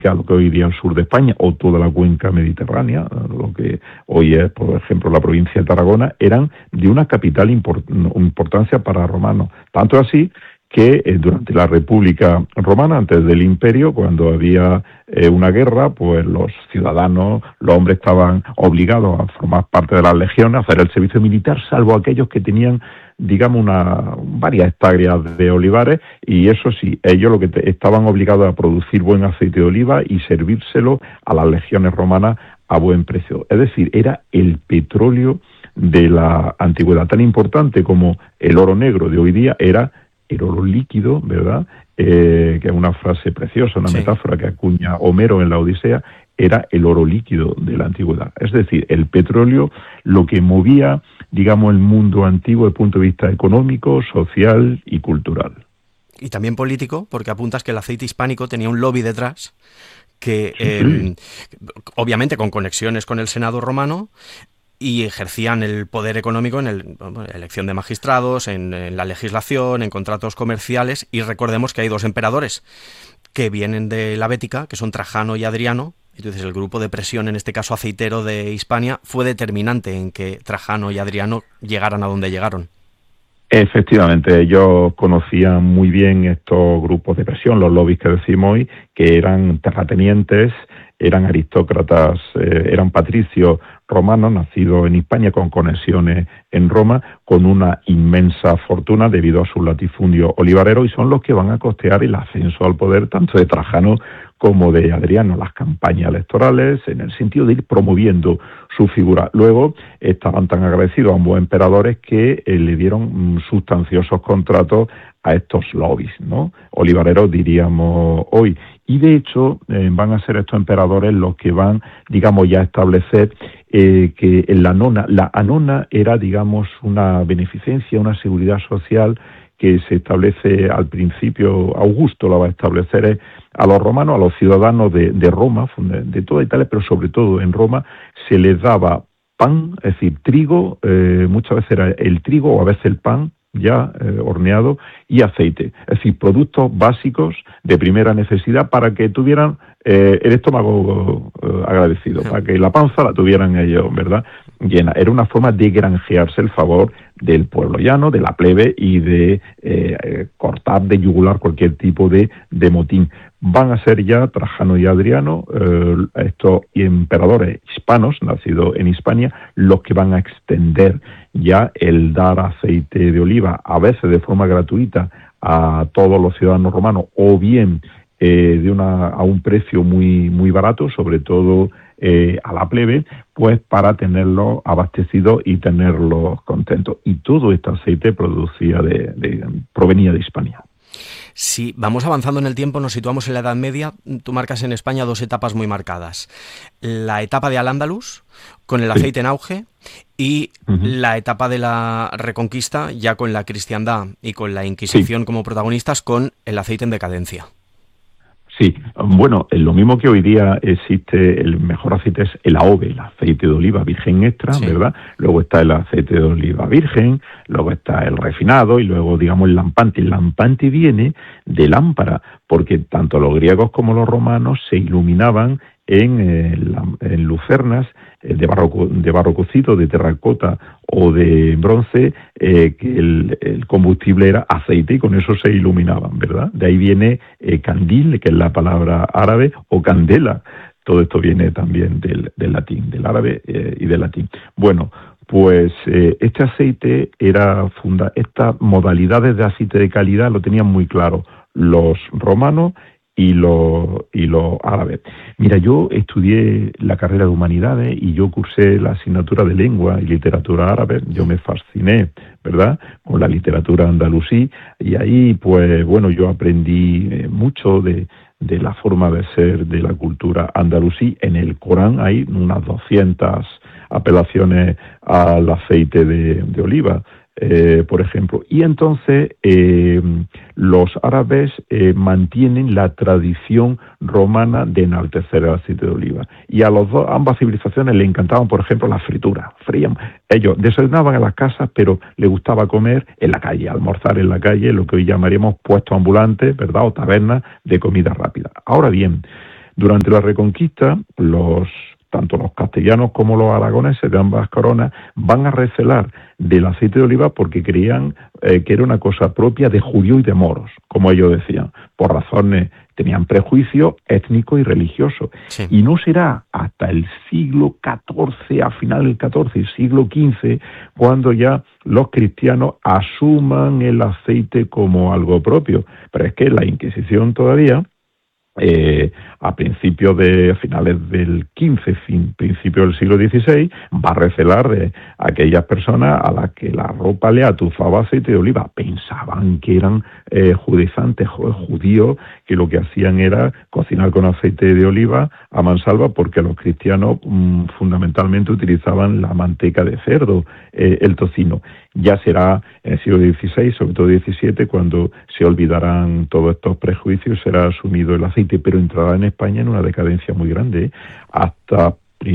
a lo que hoy día es el sur de España o toda la cuenca mediterránea, lo que hoy es, por ejemplo, la provincia de Tarragona, eran de una capital importancia para romanos. Tanto así que durante la República Romana, antes del Imperio, cuando había una guerra, pues los ciudadanos, los hombres estaban obligados a formar parte de las legiones, a hacer el servicio militar, salvo aquellos que tenían, digamos, varias hectáreas de olivares, y eso sí, ellos estaban obligados a producir buen aceite de oliva y servírselo a las legiones romanas a buen precio. Es decir, era el petróleo de la antigüedad, tan importante como el oro negro de hoy día era el oro líquido, ¿verdad? Que es una frase preciosa, una metáfora que acuña Homero en la Odisea, era el oro líquido de la antigüedad. Es decir, el petróleo, lo que movía, digamos, el mundo antiguo desde el punto de vista económico, social y cultural. Y también político, porque apuntas que el aceite hispánico tenía un lobby detrás que, obviamente, con conexiones con el Senado romano, y ejercían el poder económico en la elección de magistrados, en la legislación, en contratos comerciales, y recordemos que hay dos emperadores que vienen de la Bética, que son Trajano y Adriano. Entonces el grupo de presión, en este caso aceitero de Hispania, fue determinante en que Trajano y Adriano llegaran a donde llegaron. Efectivamente, ellos conocían muy bien estos grupos de presión, los lobbies que decimos hoy, que eran terratenientes, eran aristócratas, eran patricios romanos nacidos en Hispania con conexiones en Roma, con una inmensa fortuna debido a su latifundio olivarero, y son los que van a costear el ascenso al poder tanto de Trajano como de Adriano, las campañas electorales, en el sentido de ir promoviendo su figura. Luego estaban tan agradecidos a ambos emperadores que le dieron sustanciosos contratos a estos lobbies, ¿no? Olivareros, diríamos hoy. Y de hecho van a ser estos emperadores los que van, digamos, ya a establecer que en la anona era, digamos, una beneficencia, una seguridad social que se establece al principio. Augusto la va a establecer a los romanos, a los ciudadanos de Roma, de toda Italia, pero sobre todo en Roma, se les daba pan, es decir, trigo, muchas veces era el trigo o a veces el pan, ya horneado, y aceite, es decir, productos básicos de primera necesidad para que tuvieran el estómago agradecido, para que la panza la tuvieran ellos, ¿verdad?, llena. Era una forma de granjearse el favor del pueblo llano, de la plebe, y de cortar, de yugular cualquier tipo de motín. Van a ser ya Trajano y Adriano, estos emperadores hispanos, nacidos en Hispania, los que van a extender ya el dar aceite de oliva, a veces de forma gratuita, a todos los ciudadanos romanos, o bien a un precio muy, muy barato, sobre todo a la plebe, pues para tenerlos abastecidos y tenerlos contentos. Y todo este aceite provenía de Hispania. Si vamos avanzando en el tiempo, nos situamos en la Edad Media. Tú marcas en España dos etapas muy marcadas. La etapa de Al-Ándalus, con el aceite en auge, y la etapa de la Reconquista, ya con la cristiandad y con la Inquisición como protagonistas, con el aceite en decadencia. Sí, bueno, lo mismo que hoy día existe, el mejor aceite es el AOVE, el aceite de oliva virgen extra, ¿verdad? Luego está el aceite de oliva virgen, luego está el refinado y luego, digamos, el lampante. El lampante viene de lámpara, porque tanto los griegos como los romanos se iluminaban en lucernas de barro cocido, de terracota o de bronce, que el combustible era aceite, y con eso se iluminaban, ¿verdad? De ahí viene candil, que es la palabra árabe, o candela. Todo esto viene también del latín, del árabe y del latín. Bueno, pues este aceite estas modalidades de aceite de calidad lo tenían muy claro los romanos y los árabes. Mira, yo estudié la carrera de Humanidades y yo cursé la asignatura de Lengua y Literatura Árabe. Yo me fasciné, ¿verdad?, con la literatura andalusí, y ahí, pues, bueno, yo aprendí mucho de la forma de ser de la cultura andalusí. En el Corán hay unas 200 apelaciones al aceite de oliva, por ejemplo. Y entonces los árabes mantienen la tradición romana de enaltecer el aceite de oliva. Y a ambas civilizaciones le encantaban, por ejemplo, las frituras. Frían. Ellos desayunaban en las casas, pero les gustaba comer en la calle, almorzar en la calle, lo que hoy llamaríamos puestos ambulantes, ¿verdad?, o tabernas de comida rápida. Ahora bien, Durante la Reconquista, tanto los castellanos como los aragoneses de ambas coronas van a recelar del aceite de oliva porque creían que era una cosa propia de judíos y de moros, como ellos decían, por razones, tenían prejuicios étnicos y religiosos. Sí. Y no será hasta el siglo XIV, a final del XIV, siglo XV, cuando ya los cristianos asuman el aceite como algo propio. Pero es que la Inquisición todavía, a finales del XV, principio del siglo XVI, va a recelar de aquellas personas a las que la ropa le atufaba aceite de oliva. Pensaban que eran judaizantes, judíos, que lo que hacían era cocinar con aceite de oliva a mansalva, porque los cristianos fundamentalmente utilizaban la manteca de cerdo, el tocino. Ya será en el siglo XVI, sobre todo XVII, cuando se olvidarán todos estos prejuicios y será asumido el aceite, pero entrará en España en una decadencia muy grande, hasta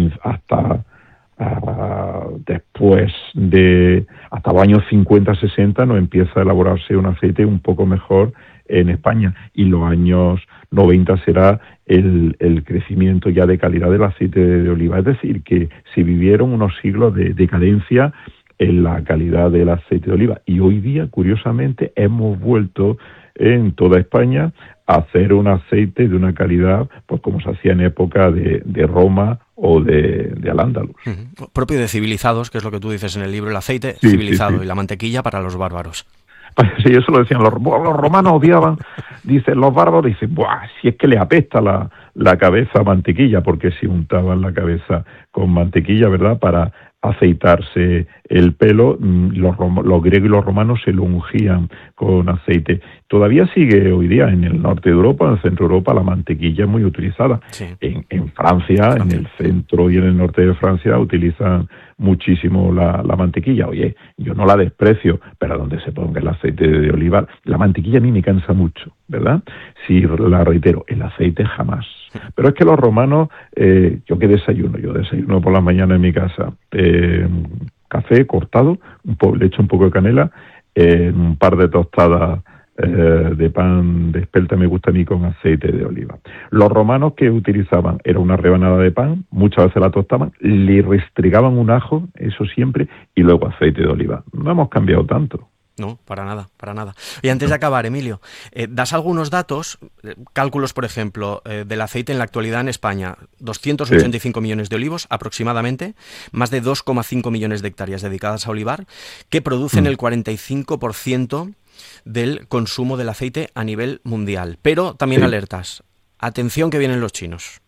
los años 50-60 no empieza a elaborarse un aceite un poco mejor en España, y los años 90 será el crecimiento ya de calidad del aceite de oliva. Es decir, que se vivieron unos siglos de decadencia en la calidad del aceite de oliva, y hoy día, curiosamente, hemos vuelto en toda España a hacer un aceite de una calidad, pues como se hacía en época de Roma o de Al-Ándalus. Propio de civilizados, que es lo que tú dices en el libro, el aceite civilizado, y la mantequilla para los bárbaros. Sí, eso lo decían los romanos, odiaban, dicen los bárbaros, dicen, ¡buah! Si es que les apesta la cabeza a mantequilla, porque se untaban la cabeza con mantequilla, ¿verdad?, para aceitarse el pelo. Los griegos y los romanos se lo ungían con aceite. Todavía sigue hoy día en el norte de Europa, en el centro de Europa, la mantequilla es muy utilizada. Sí. En Francia, en el centro y en el norte de Francia, utilizan muchísimo la mantequilla. Oye, yo no la desprecio, pero donde se ponga el aceite de oliva, la mantequilla a mí me cansa mucho, ¿verdad? Sí, la reitero, el aceite jamás. Pero es que los romanos, yo desayuno por la mañana en mi casa, café cortado, le echo un poco de canela, un par de tostadas de pan de espelta me gusta a mí con aceite de oliva. Los romanos, que utilizaban, era una rebanada de pan, muchas veces la tostaban, le restregaban un ajo, eso siempre, y luego aceite de oliva. No hemos cambiado tanto. No, para nada, para nada. Y antes de acabar, Emilio, das algunos datos, cálculos, por ejemplo, del aceite en la actualidad en España: 285 millones de olivos aproximadamente, más de 2,5 millones de hectáreas dedicadas a olivar, que producen el 45% del consumo del aceite a nivel mundial. Pero también alertas. Atención, que vienen los chinos.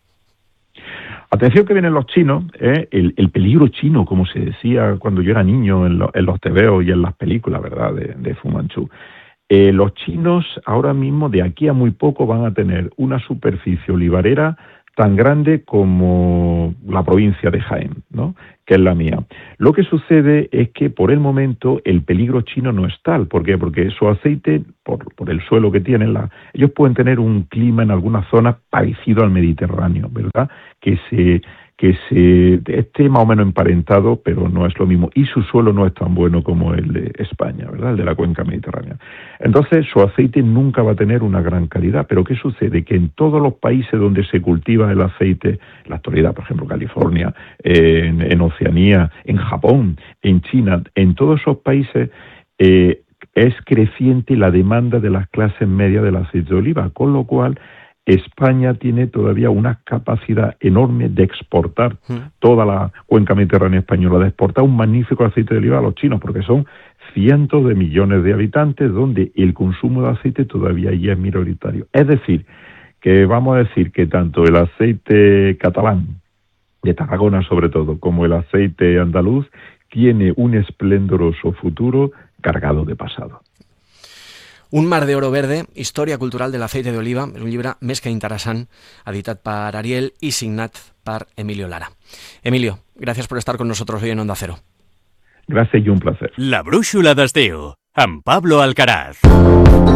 Atención que vienen los chinos, el peligro chino, como se decía cuando yo era niño en los tebeos y en las películas, ¿verdad?, de Fu Manchu. Los chinos ahora mismo, de aquí a muy poco, van a tener una superficie olivarera tan grande como la provincia de Jaén, ¿no?, que es la mía. Lo que sucede es que por el momento el peligro chino no es tal. ¿Por qué? Porque su aceite, por el suelo que tienen, ellos pueden tener un clima en algunas zonas parecido al Mediterráneo, ¿verdad?, que esté más o menos emparentado, pero no es lo mismo. Y su suelo no es tan bueno como el de España, ¿verdad?, el de la cuenca mediterránea. Entonces, su aceite nunca va a tener una gran calidad. Pero ¿qué sucede? Que en todos los países donde se cultiva el aceite, en la actualidad, por ejemplo, California, en Oceanía, en Japón, en China, en todos esos países es creciente la demanda de las clases medias del aceite de oliva, con lo cual España tiene todavía una capacidad enorme de exportar toda la cuenca mediterránea española, de exportar un magnífico aceite de oliva a los chinos, porque son cientos de millones de habitantes donde el consumo de aceite todavía ya es minoritario. Es decir, que vamos a decir que tanto el aceite catalán, de Tarragona sobre todo, como el aceite andaluz, tiene un esplendoroso futuro cargado de pasado. Un mar de oro verde, història cultural de l'aceite d'oliva, és un llibre més que interessant, editat per Ariel i signat per Emilio Lara. Emilio, gracias por estar con nosotros hoy en Onda Cero. Gracias y un placer. La brúixola d'estiu, amb Pablo Alcaraz.